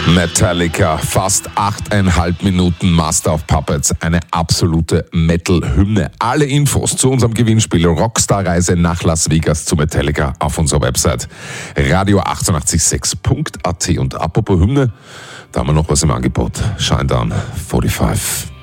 Metallica, fast 8,5 Minuten Master of Puppets, eine absolute Metal-Hymne. Alle Infos zu unserem Gewinnspiel Rockstar-Reise nach Las Vegas zu Metallica auf unserer Website radio886.at. Und apropos Hymne, da haben wir noch was im Angebot. Shinedown 45.